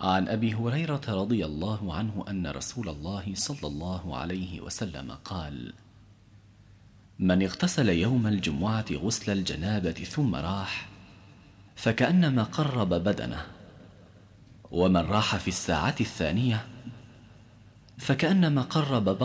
عن أبي هريرة رضي الله عنه أن رسول الله صلى الله عليه وسلم قال: من اغتسل يوم الجمعة غسل الجنابة ثم راح فكأنما قرب بدنه، ومن راح في الساعة الثانية فكأنما قرب